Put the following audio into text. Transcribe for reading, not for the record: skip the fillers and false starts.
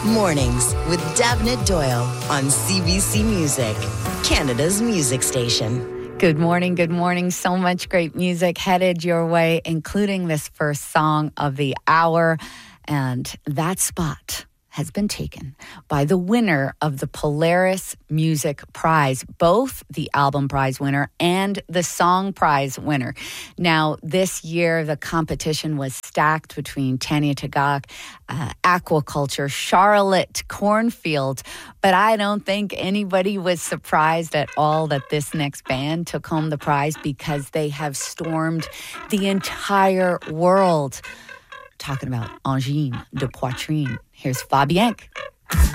Mornings with Davnit Doyle on CBC Music, Canada's music station. Good morning. So much great music headed your way, including this first song of the hour. And that spot has been taken by the winner of the Polaris Music Prize, both the album prize winner and the song prize winner. Now, this year, the competition was stacked between Tanya Tagaq, Aquaculture, Charlotte Cornfield, but I don't think anybody was surprised at all that this next band took home the prize because they have stormed the entire world. Talking about Angine de Poitrine. Here's Fabienne.